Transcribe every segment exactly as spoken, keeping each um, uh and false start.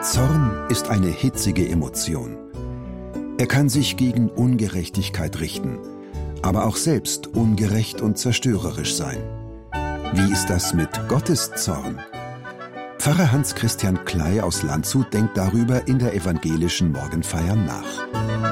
Zorn ist eine hitzige Emotion. Er kann sich gegen Ungerechtigkeit richten, aber auch selbst ungerecht und zerstörerisch sein. Wie ist das mit Gottes Zorn? Pfarrer Hans-Christian Kley aus Landshut denkt darüber in der evangelischen Morgenfeier nach.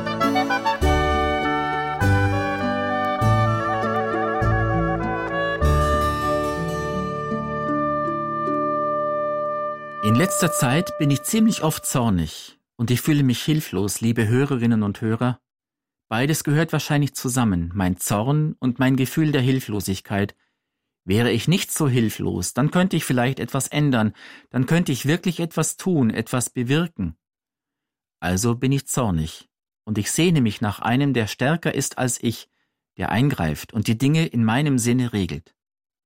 In letzter Zeit bin ich ziemlich oft zornig und ich fühle mich hilflos, liebe Hörerinnen und Hörer. Beides gehört wahrscheinlich zusammen, mein Zorn und mein Gefühl der Hilflosigkeit. Wäre ich nicht so hilflos, dann könnte ich vielleicht etwas ändern, dann könnte ich wirklich etwas tun, etwas bewirken. Also bin ich zornig und ich sehne mich nach einem, der stärker ist als ich, der eingreift und die Dinge in meinem Sinne regelt.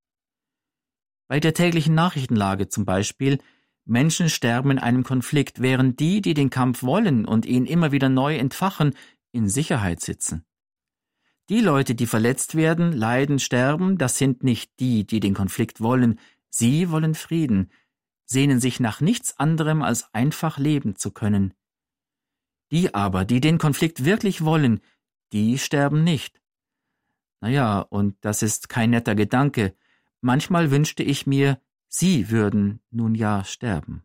Bei der täglichen Nachrichtenlage zum Beispiel: Menschen sterben in einem Konflikt, während die, die den Kampf wollen und ihn immer wieder neu entfachen, in Sicherheit sitzen. Die Leute, die verletzt werden, leiden, sterben, das sind nicht die, die den Konflikt wollen. Sie wollen Frieden, sehnen sich nach nichts anderem, als einfach leben zu können. Die aber, die den Konflikt wirklich wollen, die sterben nicht. Naja, und das ist kein netter Gedanke. Manchmal wünschte ich mir, sie würden nun ja sterben.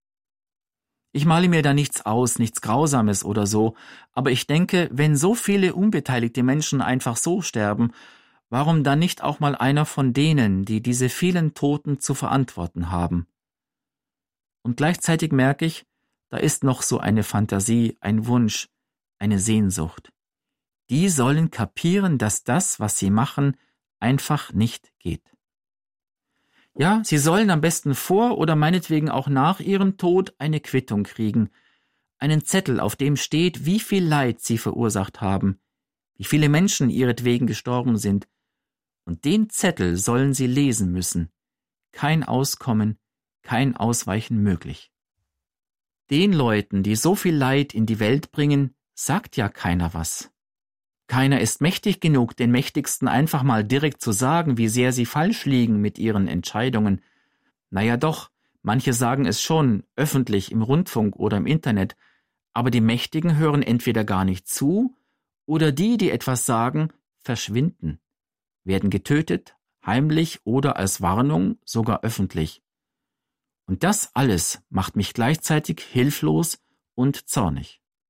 Ich male mir da nichts aus, nichts Grausames oder so, aber ich denke, wenn so viele unbeteiligte Menschen einfach so sterben, warum dann nicht auch mal einer von denen, die diese vielen Toten zu verantworten haben? Und gleichzeitig merke ich, da ist noch so eine Fantasie, ein Wunsch, eine Sehnsucht. Die sollen kapieren, dass das, was sie machen, einfach nicht geht. Ja, sie sollen am besten vor oder meinetwegen auch nach ihrem Tod eine Quittung kriegen, einen Zettel, auf dem steht, wie viel Leid sie verursacht haben, wie viele Menschen ihretwegen gestorben sind, und den Zettel sollen sie lesen müssen. Kein Auskommen, kein Ausweichen möglich. Den Leuten, die so viel Leid in die Welt bringen, sagt ja keiner was. Keiner ist mächtig genug, den Mächtigsten einfach mal direkt zu sagen, wie sehr sie falsch liegen mit ihren Entscheidungen. Naja doch, manche sagen es schon, öffentlich, im Rundfunk oder im Internet, aber die Mächtigen hören entweder gar nicht zu, oder die, die etwas sagen, verschwinden, werden getötet, heimlich oder als Warnung, sogar öffentlich. Und das alles macht mich gleichzeitig hilflos und zornig.